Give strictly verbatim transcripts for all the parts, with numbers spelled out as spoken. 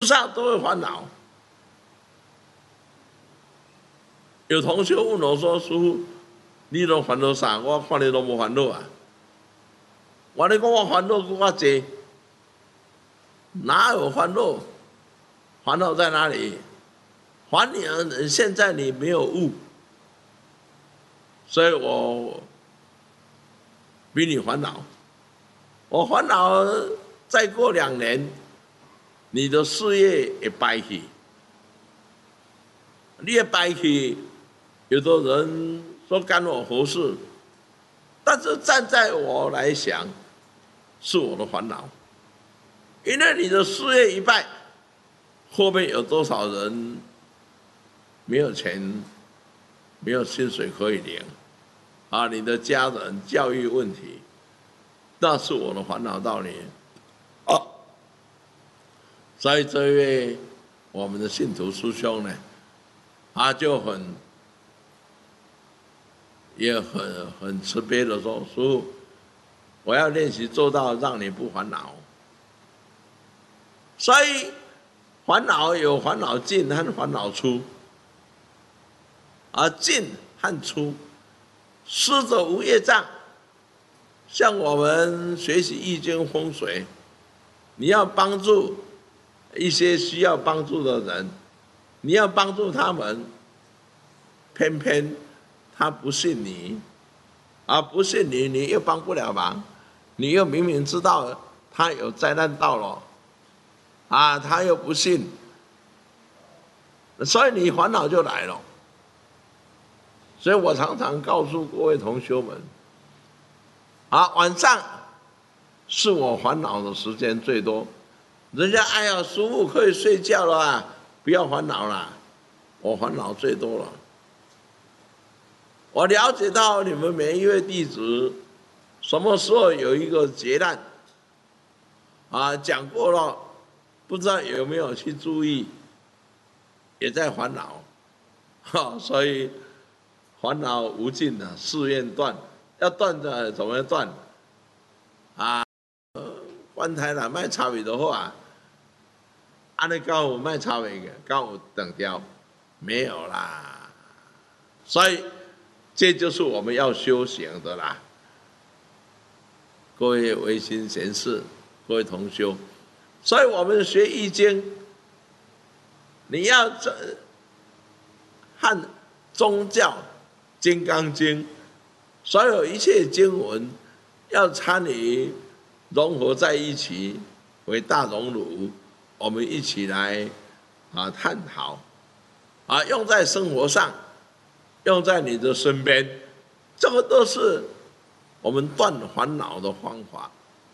萨都会烦恼。有同学问我说：“师父，你拢烦恼啥？我看你都无烦恼啊。”我你讲我烦恼更加多，哪有烦恼？烦恼在哪里？烦恼现在你没有悟，所以我比你烦恼。我烦恼，再过两年，你的事业也败去，你也败去。有的人说干我何事？但是站在我来想，是我的烦恼，因为你的事业一败，后面有多少人没有钱，没有薪水可以领啊？你的家人教育问题，那是我的烦恼到你。哦，所以这位我们的信徒师兄呢，他就很也很很慈悲的说：“师父，我要练习做到让你不烦恼。”所以烦恼有烦恼进和烦恼出，而进和出，施者无业障。像我们学习易经风水，你要帮助一些需要帮助的人，你要帮助他们，偏偏他不信你，啊，不信你，你又帮不了忙，你又明明知道他有灾难到了，啊，他又不信，所以你烦恼就来了。所以我常常告诉各位同学们，啊，晚上是我烦恼的时间最多。人家哎呀，师父可以睡觉了啊，不要烦恼了，我烦恼最多了。我了解到你们每一位弟子，什么时候有一个劫难，啊，讲过了，不知道有没有去注意，也在烦恼，哈，所以烦恼无尽的，誓愿断，要断的怎么断？啊，棺材啦，卖差别的话，安尼搞有卖差别嘅，搞有等掉，没有啦，所以。这就是我们要修行的啦，各位维新贤士，各位同修，所以我们学易经，你要和宗教《金刚经》所有一切经文要参与融合在一起，为大熔炉，我们一起来啊探讨，啊用在生活上。用在你的身边，这个都是我们断烦恼的方法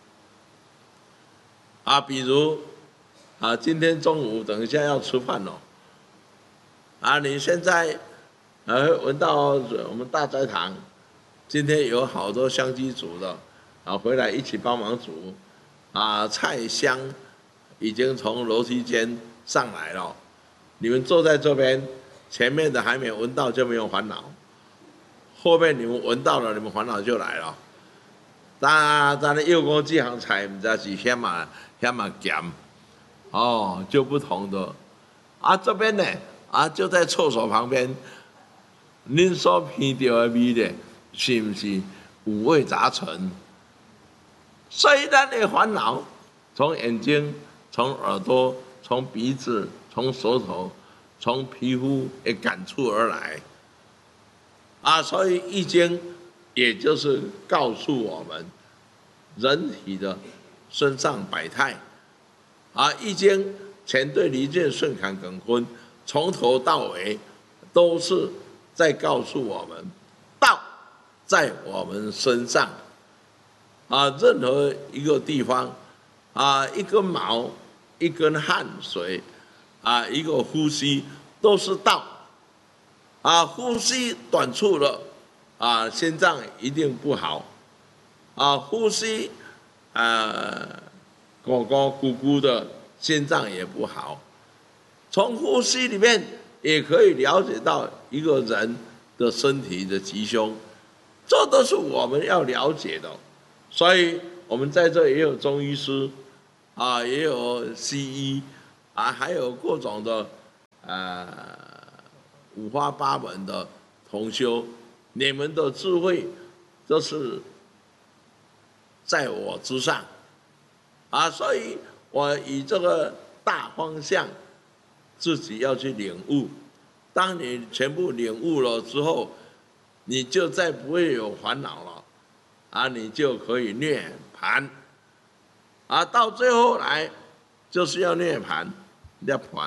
啊。比如啊，今天中午等一下要吃饭了，啊，你现在呃闻到我们大斋堂今天有好多香鸡煮的啊，回来一起帮忙煮啊，菜香已经从楼梯间上来了，你们坐在这边。前面的还没闻到就没有烦恼，后面你们闻到了，你们烦恼就来了。咱咱的右公这行菜，唔知是咸嘛咸嘛咸，哦，就不同的。啊，这边呢，啊就在厕所旁边，您所闻到的味呢，是不是五味杂陈？所以咱的烦恼，从眼睛、从耳朵、从鼻子、从舌头。从皮肤也感触而来，啊，所以易经也就是告诉我们人体的身上百态，啊，易经乾兑离震巽坎艮坤，从头到尾都是在告诉我们，道在我们身上，啊，任何一个地方，啊，一根毛，一根汗水。啊，一个呼吸都是道，啊，呼吸短促了，啊，心脏一定不好，啊，呼吸，呃，咕咕咕咕的，心脏也不好。从呼吸里面也可以了解到一个人的身体的吉凶，这都是我们要了解的。所以我们在这也有中医师，啊，也有西医。 啊，还有各种的呃五花八门的同修，你们的智慧都是在我之上啊，所以我以这个大方向自己要去领悟。当你全部领悟了之后，你就再不会有烦恼了，啊，你就可以涅槃，啊，到最后来就是要涅槃，涅槃。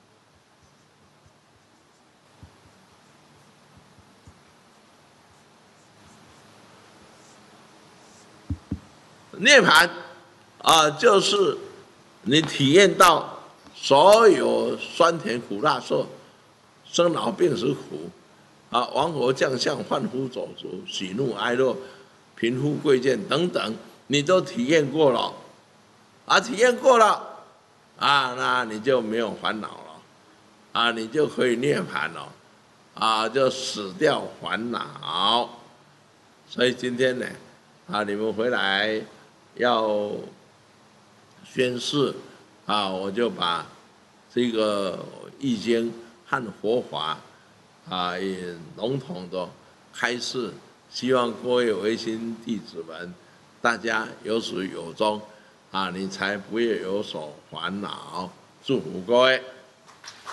涅槃啊，就是你体验到所有酸甜苦辣受、生老病死苦，啊，王侯将相、贩夫走卒、喜怒哀乐、贫富贵贱等等，你都体验过了，啊，体验过了，啊，那你就没有烦恼了，啊，你就可以涅槃了，啊，就死掉烦恼。所以今天呢，啊，你们回来要宣誓，啊，我就把这个易经和佛法啊，也笼统的开示，希望各位微信弟子们，大家有始有终，啊，你才不会有所烦恼。祝福各位。